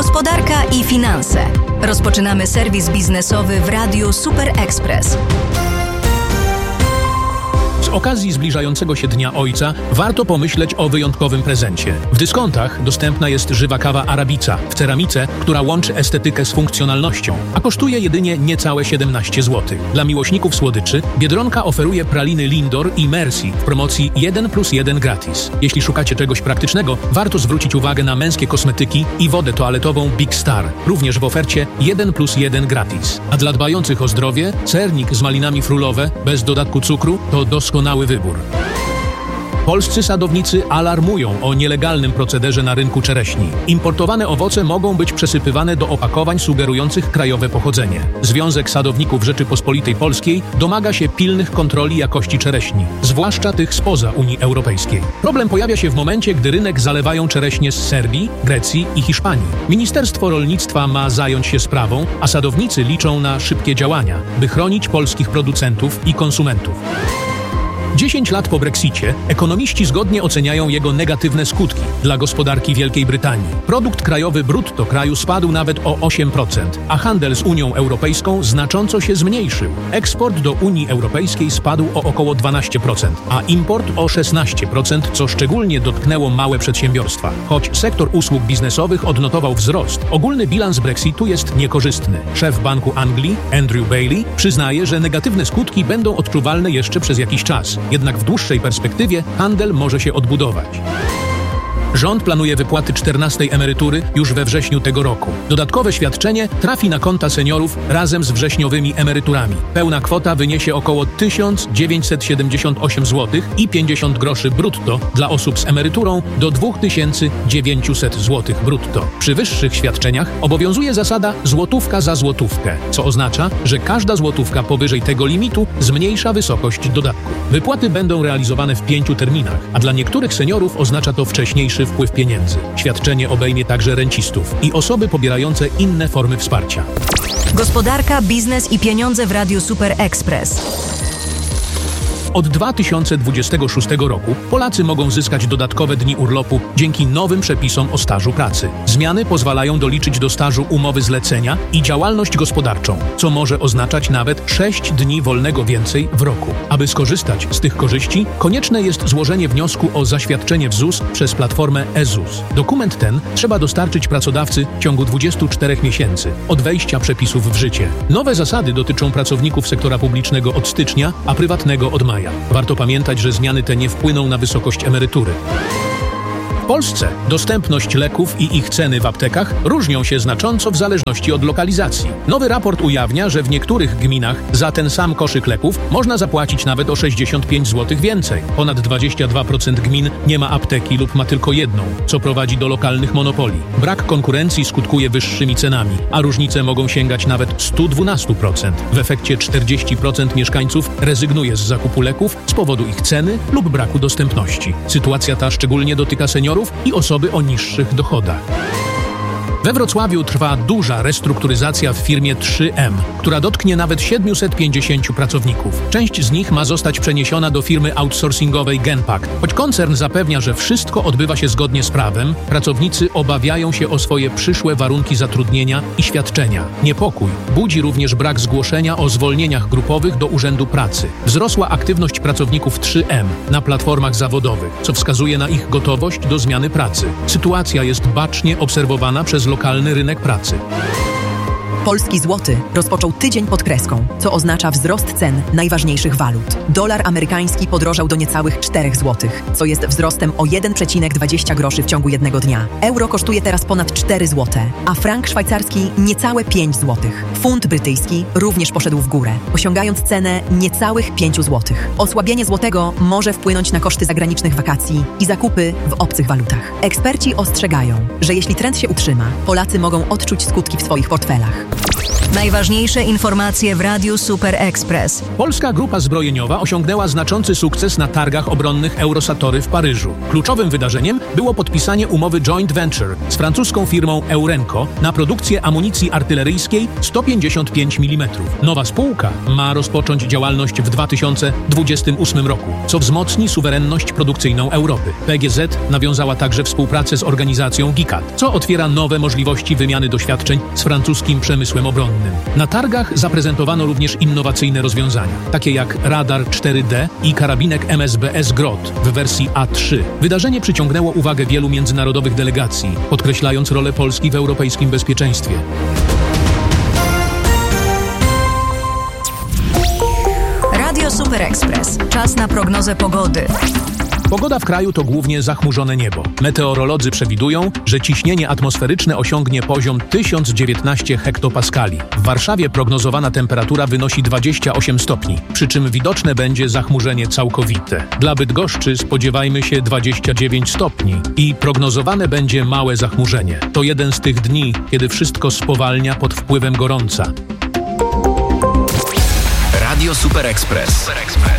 Gospodarka i finanse. Rozpoczynamy serwis biznesowy w Radiu Super Express. Z okazji zbliżającego się Dnia Ojca warto pomyśleć o wyjątkowym prezencie. W dyskontach dostępna jest żywa kawa Arabica w ceramice, która łączy estetykę z funkcjonalnością, a kosztuje jedynie niecałe 17 zł. Dla miłośników słodyczy Biedronka oferuje praliny Lindor i Mercy w promocji 1+1 gratis. Jeśli szukacie czegoś praktycznego, warto zwrócić uwagę na męskie kosmetyki i wodę toaletową Big Star, również w ofercie 1+1 gratis. A dla dbających o zdrowie, sernik z malinami frulowe bez dodatku cukru to doskonały wybór. Polscy sadownicy alarmują o nielegalnym procederze na rynku czereśni. Importowane owoce mogą być przesypywane do opakowań sugerujących krajowe pochodzenie. Związek Sadowników Rzeczypospolitej Polskiej domaga się pilnych kontroli jakości czereśni, zwłaszcza tych spoza Unii Europejskiej. Problem pojawia się w momencie, gdy rynek zalewają czereśnie z Serbii, Grecji i Hiszpanii. Ministerstwo Rolnictwa ma zająć się sprawą, a sadownicy liczą na szybkie działania, by chronić polskich producentów i konsumentów. 10 lat po Brexicie ekonomiści zgodnie oceniają jego negatywne skutki dla gospodarki Wielkiej Brytanii. Produkt krajowy brutto kraju spadł nawet o 8%, a handel z Unią Europejską znacząco się zmniejszył. Eksport do Unii Europejskiej spadł o około 12%, a import o 16%, co szczególnie dotknęło małe przedsiębiorstwa. Choć sektor usług biznesowych odnotował wzrost, ogólny bilans Brexitu jest niekorzystny. Szef Banku Anglii, Andrew Bailey, przyznaje, że negatywne skutki będą odczuwalne jeszcze przez jakiś czas. Jednak w dłuższej perspektywie handel może się odbudować. Rząd planuje wypłaty 14. emerytury już we wrześniu tego roku. Dodatkowe świadczenie trafi na konta seniorów razem z wrześniowymi emeryturami. Pełna kwota wyniesie około 1978 zł i 50 groszy brutto dla osób z emeryturą do 2900 zł brutto. Przy wyższych świadczeniach obowiązuje zasada złotówka za złotówkę, co oznacza, że każda złotówka powyżej tego limitu zmniejsza wysokość dodatku. Wypłaty będą realizowane w 5 terminach, a dla niektórych seniorów oznacza to wcześniejszy wpływ pieniędzy. Świadczenie obejmie także rencistów i osoby pobierające inne formy wsparcia. Gospodarka, biznes i pieniądze w Radiu Super Express. Od 2026 roku Polacy mogą zyskać dodatkowe dni urlopu dzięki nowym przepisom o stażu pracy. Zmiany pozwalają doliczyć do stażu umowy zlecenia i działalność gospodarczą, co może oznaczać nawet 6 dni wolnego więcej w roku. Aby skorzystać z tych korzyści, konieczne jest złożenie wniosku o zaświadczenie w ZUS przez platformę e-ZUS. Dokument ten trzeba dostarczyć pracodawcy w ciągu 24 miesięcy od wejścia przepisów w życie. Nowe zasady dotyczą pracowników sektora publicznego od stycznia, a prywatnego od maja. Warto pamiętać, że zmiany te nie wpłyną na wysokość emerytury. W Polsce dostępność leków i ich ceny w aptekach różnią się znacząco w zależności od lokalizacji. Nowy raport ujawnia, że w niektórych gminach za ten sam koszyk leków można zapłacić nawet o 65 zł więcej. Ponad 22% gmin nie ma apteki lub ma tylko jedną, co prowadzi do lokalnych monopoli. Brak konkurencji skutkuje wyższymi cenami, a różnice mogą sięgać nawet 112%. W efekcie 40% mieszkańców rezygnuje z zakupu leków z powodu ich ceny lub braku dostępności. Sytuacja ta szczególnie dotyka seniorów i osoby o niższych dochodach. We Wrocławiu trwa duża restrukturyzacja w firmie 3M, która dotknie nawet 750 pracowników. Część z nich ma zostać przeniesiona do firmy outsourcingowej Genpact. Choć koncern zapewnia, że wszystko odbywa się zgodnie z prawem, pracownicy obawiają się o swoje przyszłe warunki zatrudnienia i świadczenia. Niepokój budzi również brak zgłoszenia o zwolnieniach grupowych do Urzędu Pracy. Wzrosła aktywność pracowników 3M na platformach zawodowych, co wskazuje na ich gotowość do zmiany pracy. Sytuacja jest bacznie obserwowana przez lokalny rynek pracy. Polski złoty rozpoczął tydzień pod kreską, co oznacza wzrost cen najważniejszych walut. Dolar amerykański podrożał do niecałych 4 zł, co jest wzrostem o 1,20 groszy w ciągu jednego dnia. Euro kosztuje teraz ponad 4 zł, a frank szwajcarski niecałe 5 zł. Funt brytyjski również poszedł w górę, osiągając cenę niecałych 5 zł. Osłabienie złotego może wpłynąć na koszty zagranicznych wakacji i zakupy w obcych walutach. Eksperci ostrzegają, że jeśli trend się utrzyma, Polacy mogą odczuć skutki w swoich portfelach. Najważniejsze informacje w Radiu Super Express. Polska grupa zbrojeniowa osiągnęła znaczący sukces na targach obronnych Eurosatory w Paryżu. Kluczowym wydarzeniem było podpisanie umowy joint venture z francuską firmą Eurenco na produkcję amunicji artyleryjskiej 155 mm. Nowa spółka ma rozpocząć działalność w 2028 roku, co wzmocni suwerenność produkcyjną Europy. PGZ nawiązała także współpracę z organizacją GICAT, co otwiera nowe możliwości wymiany doświadczeń z francuskim przemysłem obronnym. Na targach zaprezentowano również innowacyjne rozwiązania, takie jak radar 4D i karabinek MSBS GROT w wersji A3. Wydarzenie przyciągnęło uwagę wielu międzynarodowych delegacji, podkreślając rolę Polski w europejskim bezpieczeństwie. Radio Super Express. Czas na prognozę pogody. Pogoda w kraju to głównie zachmurzone niebo. Meteorolodzy przewidują, że ciśnienie atmosferyczne osiągnie poziom 1019 hektopaskali. W Warszawie prognozowana temperatura wynosi 28 stopni, przy czym widoczne będzie zachmurzenie całkowite. Dla Bydgoszczy spodziewajmy się 29 stopni i prognozowane będzie małe zachmurzenie. To jeden z tych dni, kiedy wszystko spowalnia pod wpływem gorąca. Radio Super Express.